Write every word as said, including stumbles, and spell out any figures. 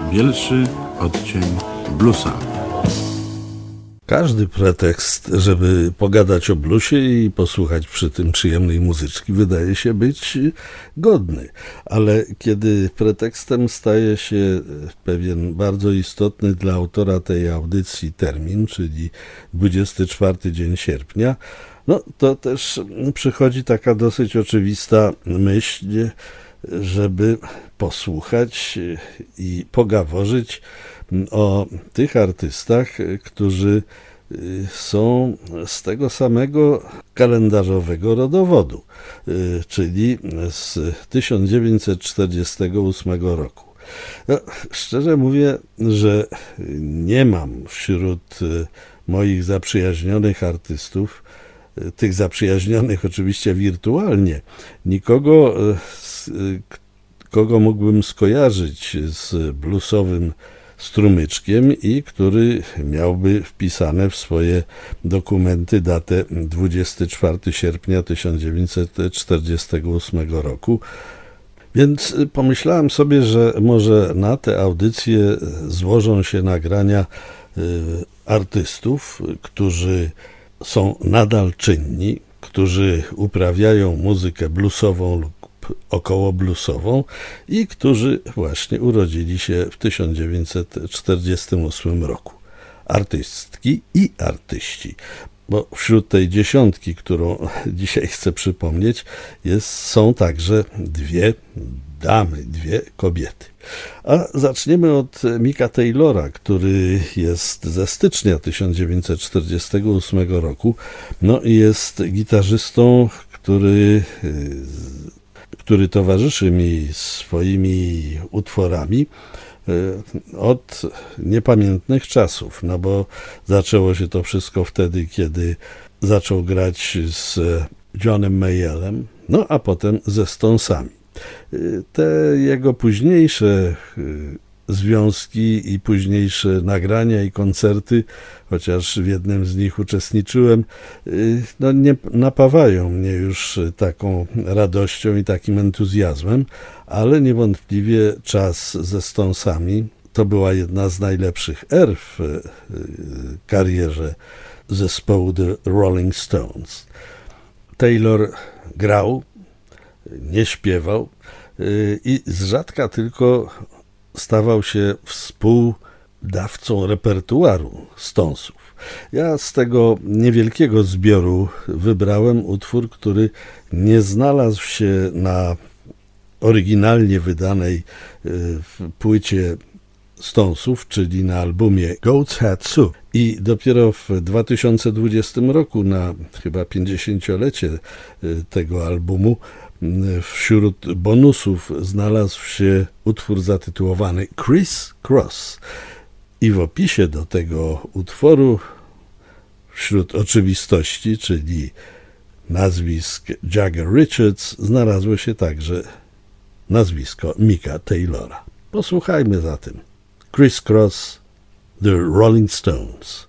Bielszy odcień bluesa. Każdy pretekst, żeby pogadać o bluesie i posłuchać przy tym przyjemnej muzyczki, wydaje się być godny. Ale kiedy pretekstem staje się pewien bardzo istotny dla autora tej audycji termin, czyli dwudziesty czwarty dzień sierpnia, no to też przychodzi taka dosyć oczywista myśl, żeby posłuchać i pogaworzyć o tych artystach, którzy są z tego samego kalendarzowego rodowodu, czyli z tysiąc dziewięćset czterdziestego ósmego roku. No, szczerze mówię, że nie mam wśród moich zaprzyjaźnionych artystów, tych zaprzyjaźnionych oczywiście wirtualnie, nikogo, kogo mógłbym skojarzyć z bluesowym strumyczkiem i który miałby wpisane w swoje dokumenty datę dwudziestego czwartego sierpnia tysiąc dziewięćset czterdziestego ósmego roku. Więc pomyślałem sobie, że może na tę audycję złożą się nagrania artystów, którzy są nadal czynni, którzy uprawiają muzykę bluesową lub około bluesową i którzy właśnie urodzili się w tysiąc dziewięćset czterdziestym ósmym roku. Artystki i artyści, bo wśród tej dziesiątki, którą dzisiaj chcę przypomnieć, jest, są także dwie damy, dwie kobiety. A zaczniemy od Micka Taylora, który jest ze stycznia tysiąc dziewięćset czterdziestego ósmego roku. No i jest gitarzystą, który który towarzyszy mi swoimi utworami od niepamiętnych czasów, no bo zaczęło się to wszystko wtedy, kiedy zaczął grać z Johnem Mayallem, no a potem ze Stonesami. Te jego późniejsze związki i późniejsze nagrania i koncerty, chociaż w jednym z nich uczestniczyłem, no nie napawają mnie już taką radością i takim entuzjazmem, ale niewątpliwie czas ze Stonesami to była jedna z najlepszych er w karierze zespołu The Rolling Stones. Taylor grał, nie śpiewał i z rzadka tylko stawał się współdawcą repertuaru Stonesów. Ja z tego niewielkiego zbioru wybrałem utwór, który nie znalazł się na oryginalnie wydanej płycie Stonesów, czyli na albumie Goat's Head Soup. I dopiero w dwa tysiące dwudziestym roku, na chyba pięćdziesięciolecie tego albumu, wśród bonusów znalazł się utwór zatytułowany Criss Cross. I w opisie do tego utworu, wśród oczywistości, czyli nazwisk Jagger Richards, znalazło się także nazwisko Micka Taylora. Posłuchajmy zatem Criss Cross, The Rolling Stones.